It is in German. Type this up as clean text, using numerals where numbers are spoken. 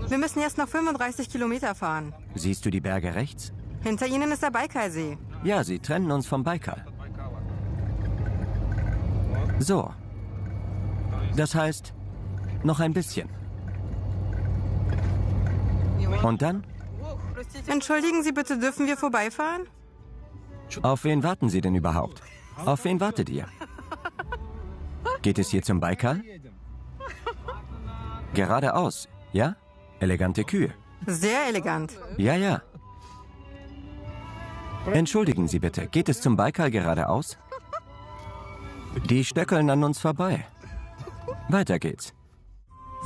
Wir müssen erst noch 35 Kilometer fahren. Siehst du die Berge rechts? Hinter ihnen ist der Baikalsee. Ja, sie trennen uns vom Baikal. So. Das heißt, noch ein bisschen. Und dann? Entschuldigen Sie bitte, dürfen wir vorbeifahren? Auf wen warten Sie denn überhaupt? Auf wen wartet ihr? Geht es hier zum Baikal? Geradeaus, ja? Elegante Kühe. Sehr elegant. Ja, ja. Entschuldigen Sie bitte, geht es zum Baikal geradeaus? Die stöckeln an uns vorbei. Weiter geht's.